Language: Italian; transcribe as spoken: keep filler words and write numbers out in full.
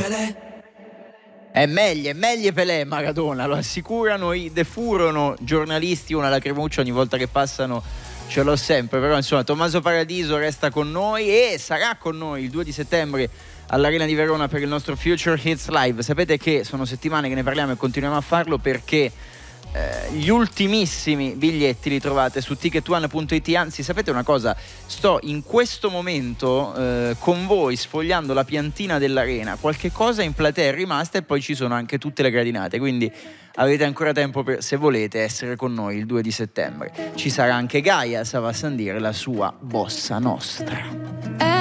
È meglio, è meglio Pelé Maradona, lo assicurano i De Furono, giornalisti, una lacrimuccia ogni volta che passano ce l'ho sempre, però insomma Tommaso Paradiso resta con noi e sarà con noi il due di settembre all'Arena di Verona per il nostro Future Hits Live. Sapete che sono settimane che ne parliamo e continuiamo a farlo perché eh, gli ultimissimi biglietti li trovate su ticket one punto it. Anzi, sapete una cosa? Sto in questo momento eh, con voi sfogliando la piantina dell'Arena. Qualche cosa in platea è rimasta e poi ci sono anche tutte le gradinate, quindi avete ancora tempo per, se volete, essere con noi il due di settembre. Ci sarà anche Gaia Savassandir, la sua bossa nostra.